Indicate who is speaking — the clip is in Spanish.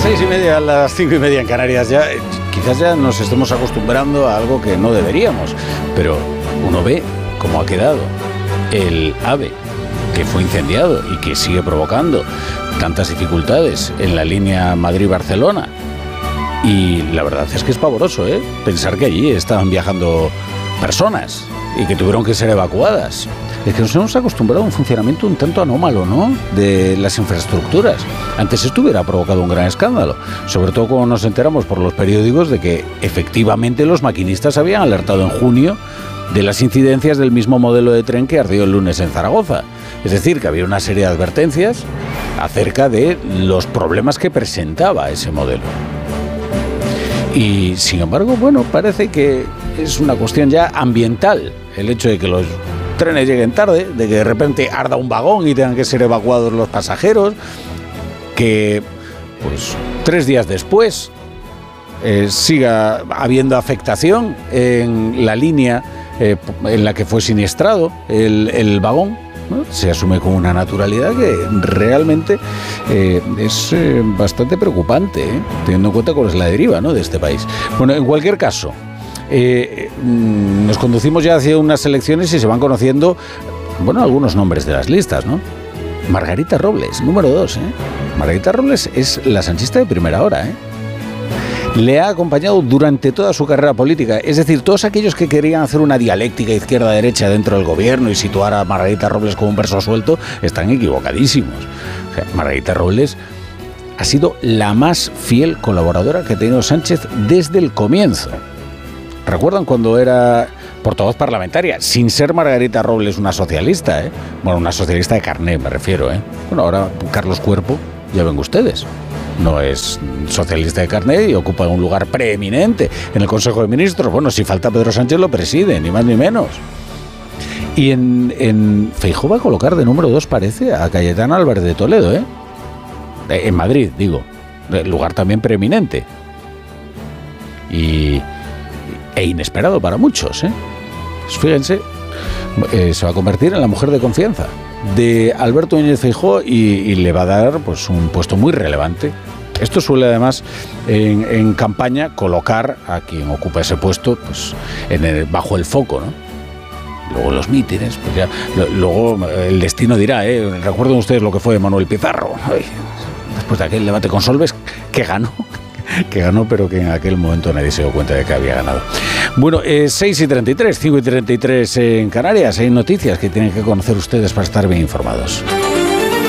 Speaker 1: 6:30, a las 5:30 en Canarias ya. Quizás ya nos estemos acostumbrando a algo que no deberíamos, pero uno ve cómo ha quedado el AVE que fue incendiado y que sigue provocando tantas dificultades en la línea Madrid-Barcelona. Y la verdad es que es pavoroso, ¿eh? Pensar que allí estaban viajando personas y que tuvieron que ser evacuadas. Es que nos hemos acostumbrado a un funcionamiento un tanto anómalo, ¿no?, de las infraestructuras. Antes esto hubiera provocado un gran escándalo, sobre todo cuando nos enteramos por los periódicos de que efectivamente los maquinistas habían alertado en junio de las incidencias del mismo modelo de tren que ardió el lunes en Zaragoza. Es decir, que había una serie de advertencias acerca de los problemas que presentaba ese modelo. Y sin embargo, bueno, parece que es una cuestión ya ambiental el hecho de que los trenes lleguen tarde, de que de repente arda un vagón y tengan que ser evacuados los pasajeros, que pues 3 días después siga habiendo afectación en la línea en la que fue siniestrado el vagón, ¿no? Se asume con una naturalidad que realmente es bastante preocupante, teniendo en cuenta cuál es la deriva, ¿no?, de este país. Bueno, en cualquier caso, nos conducimos ya hacia unas elecciones y se van conociendo, bueno, algunos nombres de las listas, ¿no? Margarita Robles, número 2, ¿eh? Margarita Robles es la sanchista de primera hora, ¿eh? Le ha acompañado durante toda su carrera política. Es decir, todos aquellos que querían hacer una dialéctica izquierda-derecha dentro del gobierno y situar a Margarita Robles como un verso suelto, están equivocadísimos. O sea, Margarita Robles ha sido la más fiel colaboradora que ha tenido Sánchez desde el comienzo. ¿Recuerdan cuando era portavoz parlamentaria? Sin ser Margarita Robles una socialista, ¿eh? Bueno, una socialista de carné me refiero, ¿eh? Bueno, ahora Carlos Cuerpo, ya ven ustedes, no es socialista de carné y ocupa un lugar preeminente en el Consejo de Ministros. Bueno, si falta Pedro Sánchez lo preside, ni más ni menos. Y en Feijóo va a colocar de número 2, parece, a Cayetana Álvarez de Toledo, ¿eh? En Madrid, digo. Lugar también preeminente. E inesperado para muchos, ¿eh? Pues fíjense, se va a convertir en la mujer de confianza de Alberto Núñez Feijóo y le va a dar pues un puesto muy relevante. Esto suele además en campaña colocar a quien ocupa ese puesto pues bajo el foco, ¿no? Luego los mítines, pues ya, luego el destino dirá, recuerden ustedes lo que fue Manuel Pizarro. Ay, después de aquel debate con Solbes, que ganó, pero que en aquel momento nadie se dio cuenta de que había ganado. Bueno, 6:33, 5:33 en Canarias. Hay noticias que tienen que conocer ustedes para estar bien informados.